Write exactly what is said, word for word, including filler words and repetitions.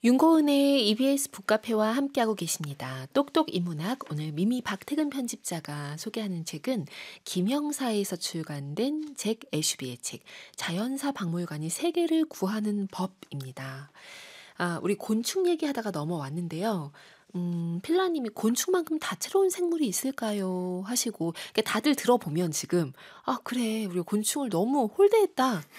윤고은의 이비에스 북카페와 함께하고 계십니다. 똑똑 인문학 오늘 미미 박태근 편집자가 소개하는 책은 김영사에서 출간된 잭 애슈비의 책 자연사 박물관이 세계를 구하는 법입니다. 아, 우리 곤충 얘기하다가 넘어왔는데요. 음, 필라님이 곤충만큼 다채로운 생물이 있을까요? 하시고, 그러니까 다들 들어보면 지금, 아, 그래, 우리 곤충을 너무 홀대했다.